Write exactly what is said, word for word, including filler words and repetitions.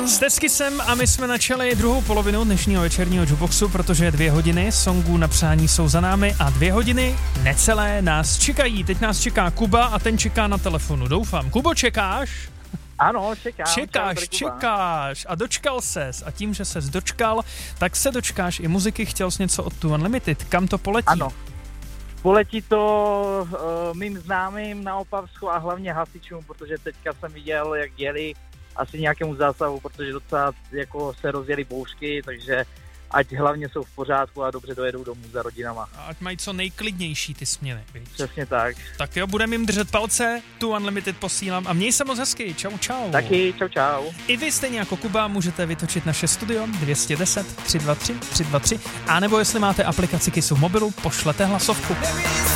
Jste s Kissem a my jsme načali druhou polovinu dnešního večerního Jukeboxu, protože dvě hodiny songů na přání jsou za námi a dvě hodiny necelé nás čekají. Teď nás čeká Kuba a ten čeká na telefonu, doufám. Kubo, čekáš? Ano, čekám. Čekáš, čekáš a dočkal ses. A tím, že ses dočkal, tak se dočkáš i muziky. Chtěl jsi něco od Two Unlimited. Kam to poletí? Ano. Poletí to uh, mým známým na Opavsku a hlavně hasičům, protože teďka jsem viděl, jak jeli asi nějakému zásahu, protože docela jako se rozjeli bouřky, takže ať hlavně jsou v pořádku a dobře dojedou domů za rodinama. A ať mají co nejklidnější ty směny, viď? Přesně tak. Tak jo, budeme jim držet palce, Two Unlimited posílám a měj se moc hezky, čau čau. Taky, čau čau. I vy stejně jako Kuba můžete vytočit naše studio dvě jedna nula tři dva tři tři dva tři a nebo jestli máte aplikaci Kissu v mobilu, pošlete hlasovku.